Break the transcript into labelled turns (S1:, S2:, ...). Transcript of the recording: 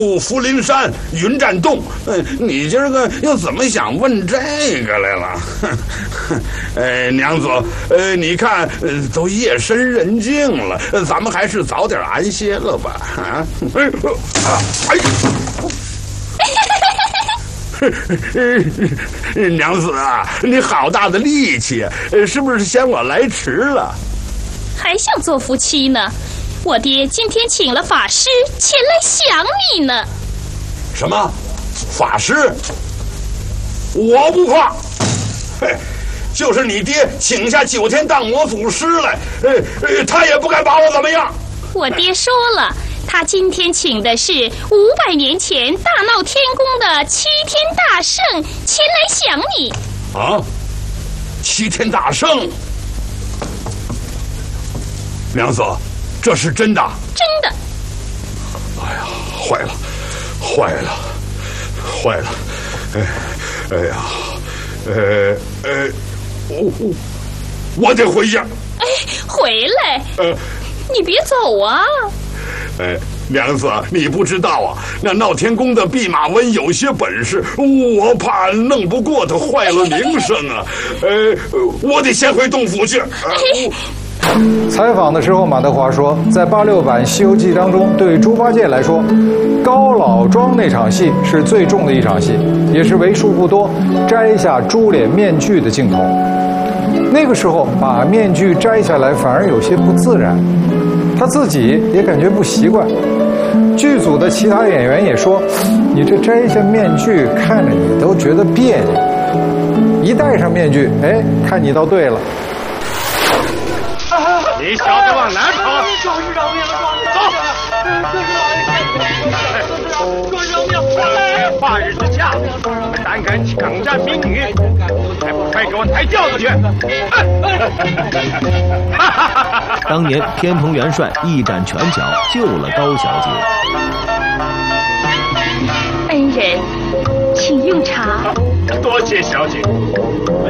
S1: 福陵山云栈洞，你今儿个又怎么想问这个来了？娘子，你看，都夜深人静了，咱们还是早点安歇了吧？啊，娘子啊，你好大的力气，是不是嫌我来迟了？
S2: 还想做夫妻呢？我爹今天请了法师前来想你呢。
S1: 什么？法师？我不怕。嘿，就是你爹请下9天荡魔祖师来，他也不敢把我怎么样。
S2: 我爹说了，他今天请的是500年前大闹天宫的7天大圣前来想你。
S1: 啊？7天大圣？娘子，这是真的？
S2: 真的。
S1: 哎呀，坏了，坏了，坏了！哎呀，我得回家。
S2: 哎，回来！你别走啊！
S1: 娘子，你不知道啊，那闹天宫的弼马温有些本事，我怕弄不过他，坏了名声啊。我得先回洞府去。
S3: 采访的时候，马德华说，在86版《西游记》当中，对猪八戒来说，高老庄那场戏是最重的一场戏，也是为数不多摘下猪脸面具的镜头。那个时候把面具摘下来反而有些不自然，他自己也感觉不习惯。剧组的其他演员也说，你这摘下面具看着你都觉得别扭，一戴上面具，看你倒对了。
S4: 你小子往哪跑？走！罢日之下，胆敢抢占民女，还不快给我抬轿子去！
S5: 当年天蓬元帅一展拳脚救了高小姐。
S2: 恩人，请用茶。
S4: 多谢小姐。